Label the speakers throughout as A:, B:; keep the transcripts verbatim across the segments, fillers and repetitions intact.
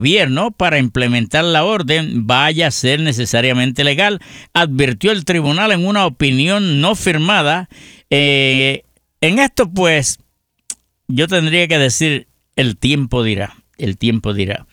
A: gobierno para implementar la orden vaya a ser necesariamente legal, advirtió el tribunal en una opinión no firmada. Eh, en esto, pues, yo tendría que decir, el tiempo dirá, el tiempo dirá.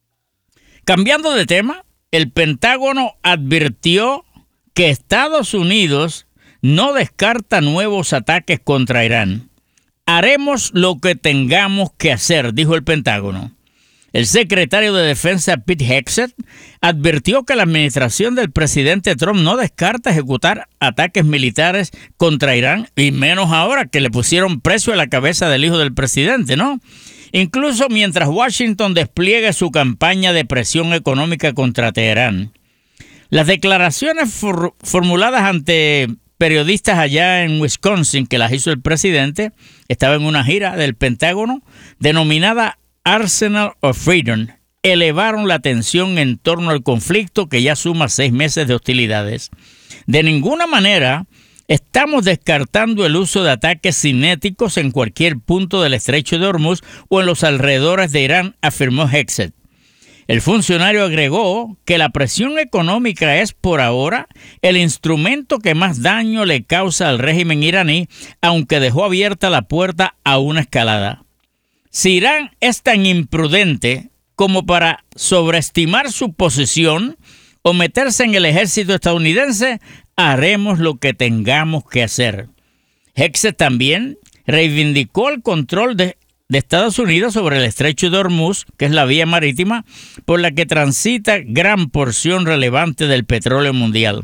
A: Cambiando de tema, el Pentágono advirtió que Estados Unidos no descarta nuevos ataques contra Irán. Haremos lo que tengamos que hacer, dijo el Pentágono. El secretario de Defensa Pete Hegseth advirtió que la administración del presidente Trump no descarta ejecutar ataques militares contra Irán, y menos ahora que le pusieron precio a la cabeza del hijo del presidente, ¿no? Incluso mientras Washington despliegue su campaña de presión económica contra Teherán. Las declaraciones for- formuladas ante periodistas allá en Wisconsin, que las hizo el presidente, estaba en una gira del Pentágono denominada Arsenal of Freedom, elevaron la tensión en torno al conflicto que ya suma seis meses de hostilidades. De ninguna manera estamos descartando el uso de ataques cinéticos en cualquier punto del estrecho de Hormuz o en los alrededores de Irán, afirmó Hegseth. El funcionario agregó que la presión económica es por ahora el instrumento que más daño le causa al régimen iraní, aunque dejó abierta la puerta a una escalada. Si Irán es tan imprudente como para sobreestimar su posición o meterse en el ejército estadounidense, haremos lo que tengamos que hacer. Hegseth también reivindicó el control de, de Estados Unidos sobre el estrecho de Hormuz, que es la vía marítima por la que transita gran porción relevante del petróleo mundial.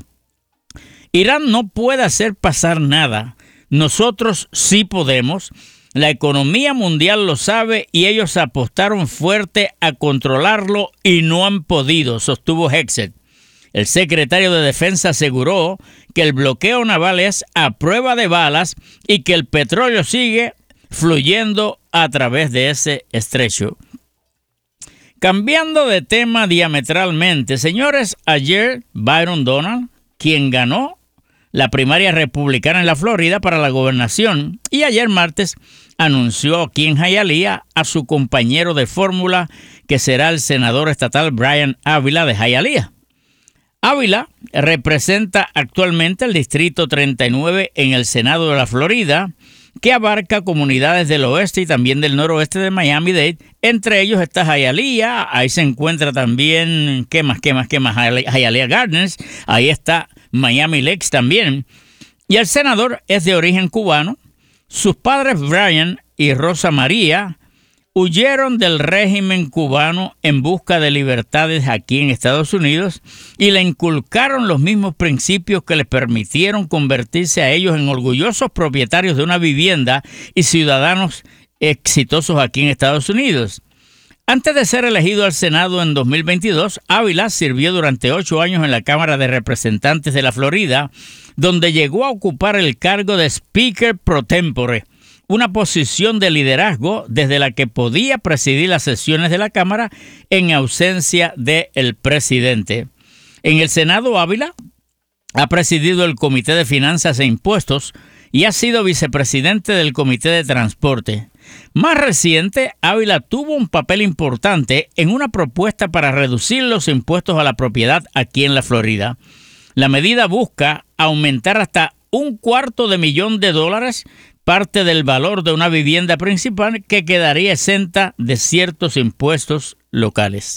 A: Irán no puede hacer pasar nada. Nosotros sí podemos. La economía mundial lo sabe y ellos apostaron fuerte a controlarlo y no han podido, sostuvo Hegseth. El secretario de Defensa aseguró que el bloqueo naval es a prueba de balas y que el petróleo sigue fluyendo a través de ese estrecho. Cambiando de tema diametralmente, señores, ayer Byron Donald, quien ganó la primaria republicana en la Florida para la gobernación, y ayer martes anunció aquí en Hialeah a su compañero de fórmula, que será el senador estatal Brian Ávila de Hialeah. Ávila representa actualmente el Distrito treinta y nueve en el Senado de la Florida, que abarca comunidades del oeste y también del noroeste de Miami-Dade. Entre ellos está Hialeah, ahí se encuentra también, ¿qué más, qué más, qué más? Hialeah Gardens, ahí está Miami Lakes también. Y el senador es de origen cubano. Sus padres Brian y Rosa María huyeron del régimen cubano en busca de libertades aquí en Estados Unidos y le inculcaron los mismos principios que les permitieron convertirse a ellos en orgullosos propietarios de una vivienda y ciudadanos exitosos aquí en Estados Unidos. Antes de ser elegido al Senado en dos mil veintidós, Ávila sirvió durante ocho años en la Cámara de Representantes de la Florida, donde llegó a ocupar el cargo de Speaker pro tempore, una posición de liderazgo desde la que podía presidir las sesiones de la Cámara en ausencia del presidente. En el Senado, Ávila ha presidido el Comité de Finanzas e Impuestos y ha sido vicepresidente del Comité de Transporte. Más reciente, Ávila tuvo un papel importante en una propuesta para reducir los impuestos a la propiedad aquí en la Florida. La medida busca aumentar hasta un cuarto de millón de dólares, parte del valor de una vivienda principal, que quedaría exenta de ciertos impuestos locales.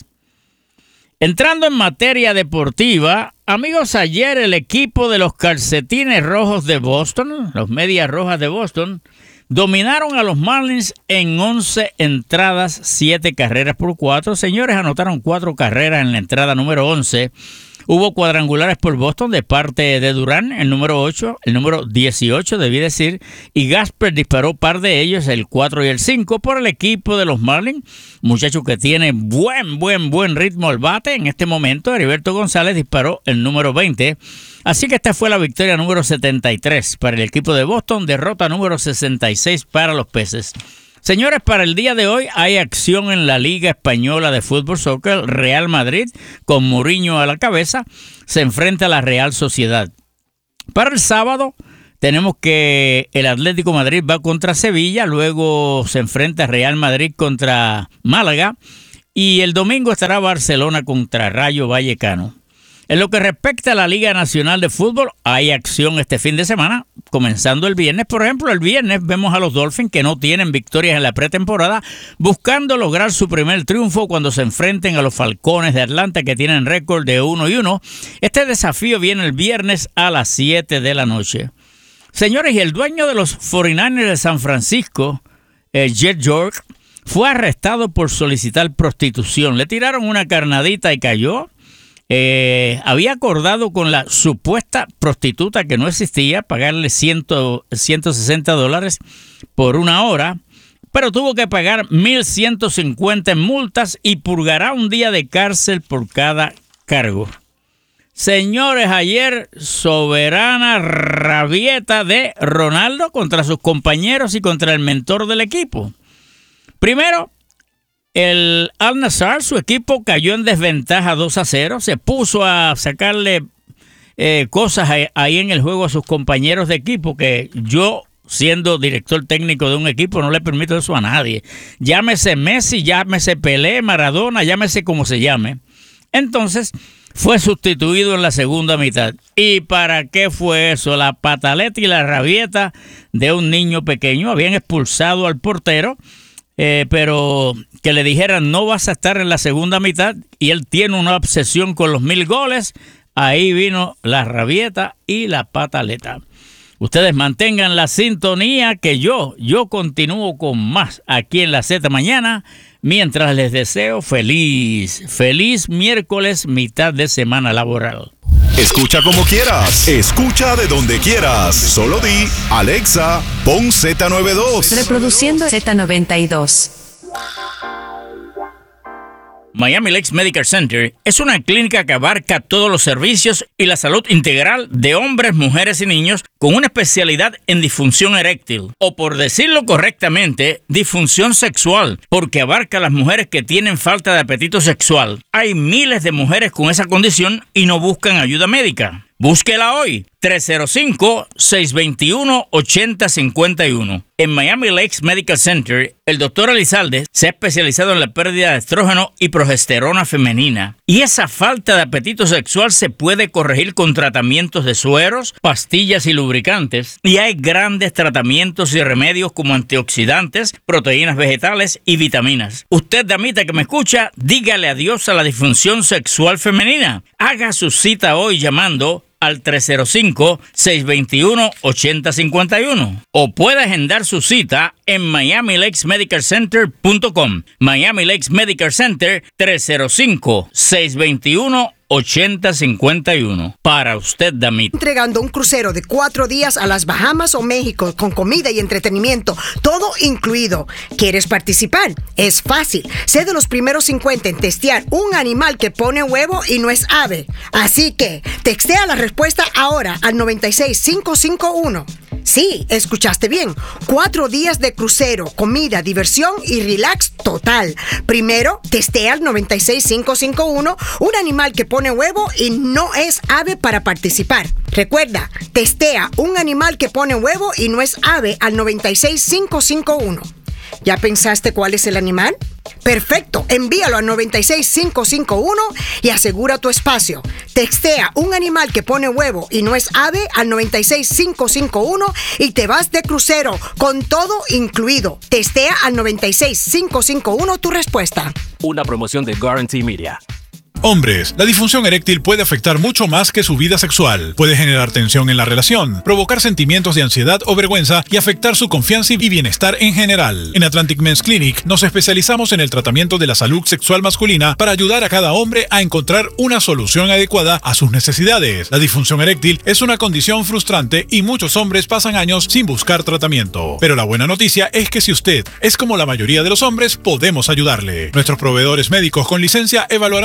A: Entrando en materia deportiva, amigos, ayer el equipo de los Calcetines Rojos de Boston, los Medias Rojas de Boston, dominaron a los Marlins en once entradas, siete carreras por cuatro. Señores, anotaron cuatro carreras en la entrada número once. Hubo cuadrangulares por Boston de parte de Durán, el número ocho, el número dieciocho, debí decir, y Gasper disparó par de ellos, el cuatro y el cinco, por el equipo de los Marlins, muchacho que tiene buen, buen, buen ritmo al bate. En este momento, Heriberto González disparó el número veinte. Así que esta fue la victoria número setenta y tres para el equipo de Boston, derrota número sesenta y seis para los Peces. Señores, para el día de hoy hay acción en la Liga Española de Fútbol Soccer. Real Madrid, con Mourinho a la cabeza, se enfrenta a la Real Sociedad. Para el sábado tenemos que el Atlético de Madrid va contra Sevilla, luego se enfrenta Real Madrid contra Málaga y el domingo estará Barcelona contra Rayo Vallecano. En lo que respecta a la Liga Nacional de Fútbol, hay acción este fin de semana, comenzando el viernes. Por ejemplo, el viernes vemos a los Dolphins, que no tienen victorias en la pretemporada, buscando lograr su primer triunfo cuando se enfrenten a los Falcones de Atlanta, que tienen récord de uno y uno. Este desafío viene el viernes a las siete de la noche. Señores, y el dueño de los cuarenta y nueve ers de San Francisco, eh, Jed York, fue arrestado por solicitar prostitución. Le tiraron una carnadita y cayó. Eh, había acordado con la supuesta prostituta, que no existía, pagarle ciento sesenta dólares por una hora, pero tuvo que pagar mil ciento cincuenta en multas y purgará un día de cárcel por cada cargo. Señores, ayer soberana rabieta de Ronaldo contra sus compañeros y contra el mentor del equipo. Primero, el Al-Nassr, su equipo, cayó en desventaja dos a cero. Se puso a sacarle eh, cosas ahí en el juego a sus compañeros de equipo, que yo, siendo director técnico de un equipo, no le permito eso a nadie. Llámese Messi, llámese Pelé, Maradona, llámese como se llame. Entonces, fue sustituido en la segunda mitad. ¿Y para qué fue eso? La pataleta y la rabieta de un niño pequeño. Habían expulsado al portero. Eh, pero que le dijeran no vas a estar en la segunda mitad, y él tiene una obsesión con los mil goles. Ahí vino la rabieta y la pataleta. Ustedes mantengan la sintonía, que yo, yo continúo con más aquí en la Z Mañana, mientras les deseo feliz, feliz miércoles, mitad de semana laboral.
B: Escucha como quieras, escucha de donde quieras. Solo di, Alexa, pon Z noventa y dos.
C: Reproduciendo Z noventa y dos.
A: Miami Lakes Medical Center es una clínica que abarca todos los servicios y la salud integral de hombres, mujeres y niños, con una especialidad en disfunción eréctil, o por decirlo correctamente, disfunción sexual, porque abarca a las mujeres que tienen falta de apetito sexual. Hay miles de mujeres con esa condición y no buscan ayuda médica. Búsquela hoy, tres cero cinco, seis dos uno, ocho cero cinco uno. En Miami Lakes Medical Center, el doctor Elizalde se ha especializado en la pérdida de estrógeno y progesterona femenina. Y esa falta de apetito sexual se puede corregir con tratamientos de sueros, pastillas y lubricantes. Y hay grandes tratamientos y remedios como antioxidantes, proteínas vegetales y vitaminas. Usted, damita que me escucha, dígale adiós a la disfunción sexual femenina. Haga su cita hoy llamando al tres cero cinco, seis dos uno, ocho cero cinco uno, o puede agendar su cita en miami lakes medical center punto com. Miami Lakes Medical Center, tres cero cinco, seis dos uno, ocho cero cinco uno. Para usted, damita.
D: Entregando un crucero de cuatro días a las Bahamas o México con comida y entretenimiento, todo incluido. ¿Quieres participar? Es fácil. Sé de los primeros cincuenta en testear un animal que pone huevo y no es ave. Así que, textea la respuesta ahora al nueve seis cinco cinco uno. Sí, escuchaste bien. Cuatro días de crucero, comida, diversión y relax total. Primero, testea al nueve seis cinco cinco uno un animal que pone huevo y no es ave para participar. Recuerda, testea un animal que pone huevo y no es ave al nueve seis cinco cinco uno. ¿Ya pensaste cuál es el animal? Perfecto, envíalo al nueve seis cinco cinco uno y asegura tu espacio. Textea un animal que pone huevo y no es ave al nueve seis cinco cinco uno y te vas de crucero con todo incluido. Testea al nueve seis cinco cinco uno tu respuesta.
E: Una promoción de Guarantee Media.
F: Hombres, la disfunción eréctil puede afectar mucho más que su vida sexual. Puede generar tensión en la relación, provocar sentimientos de ansiedad o vergüenza y afectar su confianza y bienestar en general. En Atlantic Men's Clinic nos especializamos en el tratamiento de la salud sexual masculina para ayudar a cada hombre a encontrar una solución adecuada a sus necesidades. La disfunción eréctil es una condición frustrante y muchos hombres pasan años sin buscar tratamiento. Pero la buena noticia es que si usted es como la mayoría de los hombres, podemos ayudarle. Nuestros proveedores médicos con licencia evaluarán la situación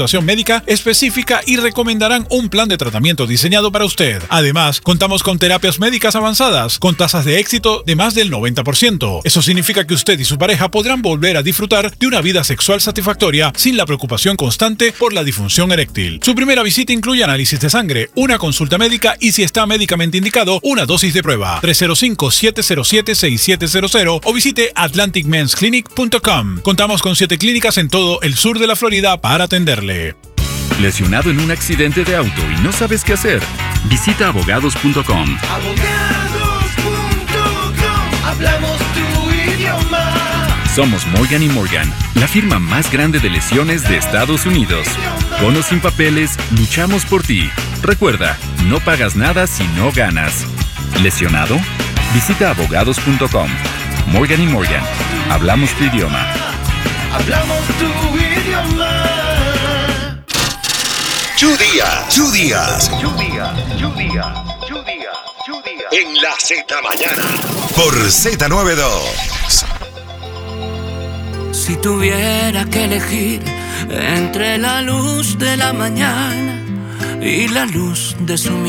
F: evaluación médica específica y recomendarán un plan de tratamiento diseñado para usted. Además, contamos con terapias médicas avanzadas, con tasas de éxito de más del noventa por ciento. Eso significa que usted y su pareja podrán volver a disfrutar de una vida sexual satisfactoria sin la preocupación constante por la disfunción eréctil. Su primera visita incluye análisis de sangre, una consulta médica y, si está médicamente indicado, una dosis de prueba. tres cero cinco, siete cero siete, seis siete cero cero o visite atlantic mens clinic punto com. Contamos con siete clínicas en todo el sur de la Florida para atenderle.
G: ¿Lesionado en un accidente de auto y no sabes qué hacer? Visita abogados punto com.
H: abogados punto com. Hablamos tu idioma.
G: Somos Morgan y Morgan, la firma más grande de lesiones de Estados Unidos. Con o sin papeles, luchamos por ti. Recuerda, no pagas nada si no ganas. ¿Lesionado? Visita abogados punto com. Morgan y Morgan, hablamos tu idioma.
H: Hablamos tu idioma.
B: Chu Díaz, Chu Díaz.
H: Chu Díaz, Chu Díaz, Chu Díaz, Chu Díaz.
B: En la Z Mañana. Por Z noventa y dos.
I: Si tuviera que elegir entre la luz de la mañana y la luz de su